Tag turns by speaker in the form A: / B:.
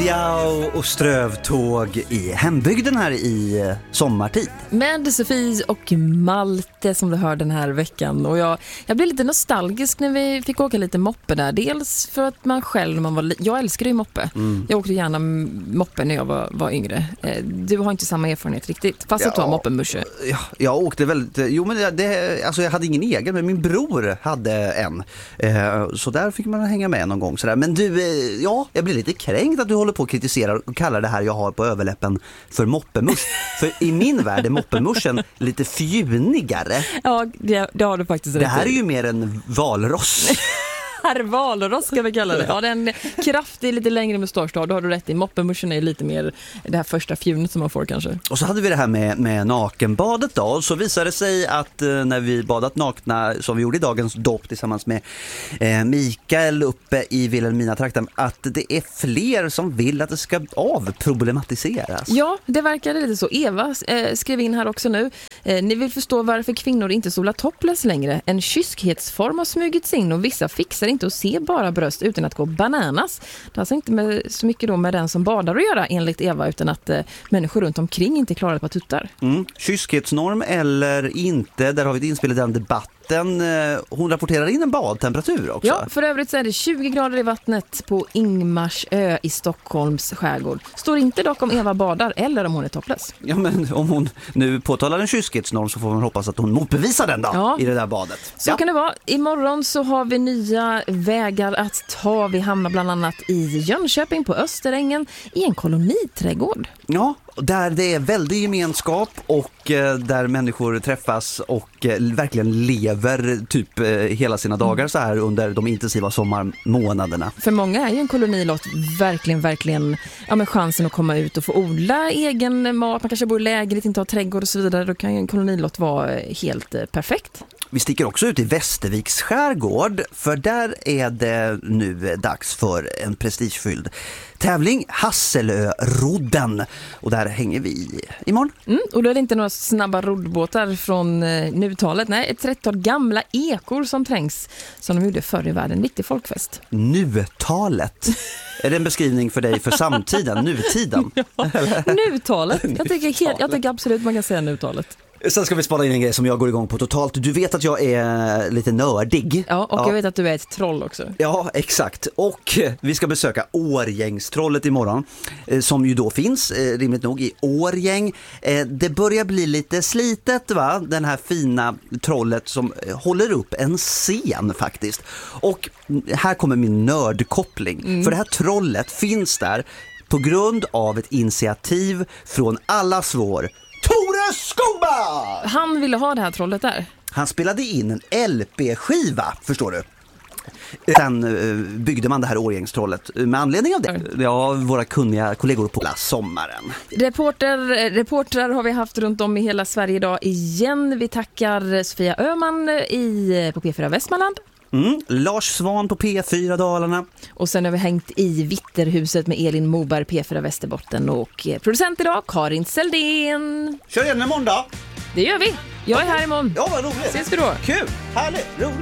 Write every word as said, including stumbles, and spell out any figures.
A: Diao och strövtåg i hembygden här i sommartid.
B: Med Sofie och Malte som du hör den här veckan. Och jag, jag blev lite nostalgisk när vi fick åka lite moppe där. Dels för att man själv, man var, jag älskar ju moppe. Mm. Jag åkte gärna moppe när jag var, var yngre. Du har inte samma erfarenhet riktigt, fast ja, att du har moppemusche.
A: Ja, jag åkte väldigt, jo men det, alltså jag hade ingen egen, men min bror hade en. Så där fick man hänga med någon gång. Sådär. Men du, ja, jag blir lite kränkt att du håller på att kritisera och kallar det här jag har på överläppen för moppemusch. För i min värld är moppemuschen lite fjunigare.
B: Ja, det, det har du faktiskt rätt.
A: Det här är ju mer en valross.
B: Valross ska vi kalla det. Ja, den kraftig, lite längre mustasch då, då har du rätt i. Moppemuschen är lite mer det här första fjunet som man får kanske. Och
A: så hade vi det här med, med nakenbadet då. Och så visade det sig att eh, när vi badat nakna, som vi gjorde i dagens dopp tillsammans med eh, Mikael uppe i Vilhelmina-trakten, att det är fler som vill att det ska avproblematiseras.
B: Ja, det verkar lite så. Eva eh, skrev in här också nu. Eh, ni vill förstå varför kvinnor inte solar topless längre. En kyskhetsform har smugits in och vissa fixar inte att se bara bröst utan att gå bananas. Det har alltså inte med, så mycket då med den som badar att göra enligt Eva, utan att eh, människor runt omkring inte klarar på tuttar.
A: Mm. Kyskhetsnorm eller inte, där har vi ett inspel i den debatten. Hon rapporterar in en badtemperatur också.
B: Ja, för övrigt så är det tjugo grader i vattnet på Ingmarsö i Stockholms skärgård. Står inte dock om Eva badar eller om hon är topless.
A: Ja, men om hon nu påtalar en kyskhetsnorm så får man hoppas att hon motbevisar den då, ja, i det där badet.
B: Så
A: ja.
B: kan det vara. Imorgon så har vi nya vägar att ta. Vi hamnar bland annat i Jönköping på Österängen i en koloniträdgård.
A: Ja, där det är väldigt gemenskap och eh, där människor träffas och eh, verkligen lever typ eh, hela sina dagar så här under de intensiva sommarmånaderna.
B: För många är ju en kolonilott verkligen, verkligen ja, med chansen att komma ut och få odla egen mat. Man kanske bor i lägenhet, inte har trädgård och så vidare. Då kan ju en kolonilott vara helt eh, perfekt.
A: Vi sticker också ut i Västerviks skärgård, för där är det nu dags för en prestigefylld tävling, Hasselö-rodden. Och där hänger vi imorgon.
B: Mm, och då är det inte några snabba roddbåtar från eh, nutalet. Nej, ett trettiotal gamla ekor som trängs som de gjorde förr i världen. Viktig folkfest.
A: Nutalet. Är det en beskrivning för dig för samtiden, nutiden?
B: Ja, nutalet. Jag tycker, helt, jag tycker absolut man kan säga nutalet.
A: Sen ska vi spara in en grej som jag går igång på totalt. Du vet att jag är lite nördig.
B: Ja, och
A: ja.
B: Jag vet att du är ett troll också.
A: Ja, exakt. Och vi ska besöka Årgängstrollet imorgon, som ju då finns, rimligt nog, i Årgäng. Det börjar bli lite slitet, va? Den här fina trollet som håller upp en scen faktiskt. Och här kommer min nördkoppling. Mm. För det här trollet finns där på grund av ett initiativ från allas vår Tore Skogman!
B: Han ville ha det här trollet där.
A: Han spelade in en L P-skiva, förstår du. Sen uh, byggde man det här Årgängstrollet med anledning av det. Ja, våra kunniga kollegor på sommaren.
B: Reporter, reportrar har vi haft runt om i hela Sverige idag igen. Vi tackar Sofia Öhman i, på P fyra Västmanland.
A: Mm, Lars Svan på P fyra Dalarna.
B: Och sen har vi hängt i Vitterhuset med Elin Moberg, P fyra Västerbotten. Och producent idag, Karin Seldén.
A: Kör igen imorgon då.
B: Det gör vi. Jag är här imorgon.
A: Ja, vad roligt.
B: Ses vi då.
A: Kul, härligt, roligt.